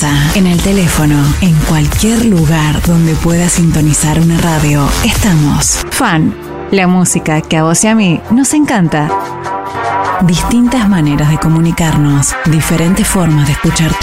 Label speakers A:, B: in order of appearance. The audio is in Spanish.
A: casa, en el teléfono, en cualquier lugar donde puedas sintonizar una radio, estamos. Fan, la música que a vos y a mí nos encanta. Distintas maneras de comunicarnos, diferentes formas de escuchar tu